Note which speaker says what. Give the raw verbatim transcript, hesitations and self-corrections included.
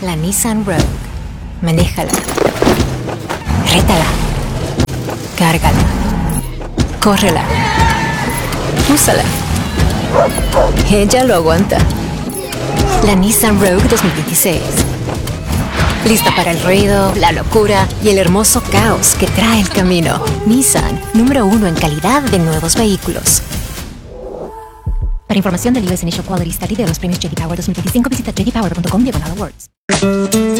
Speaker 1: La Nissan Rogue. Manéjala. Rétala. Cárgala. Córrela. Úsala. Ella lo aguanta. La Nissan Rogue dos mil veintiséis. Lista para el ruido, la locura y el hermoso caos que trae el camino. Nissan, número uno en calidad de nuevos vehículos. Para información del U S Initial Quality Study de los premios J D Power dos mil veinticinco, visita j d power punto com diagonal awards.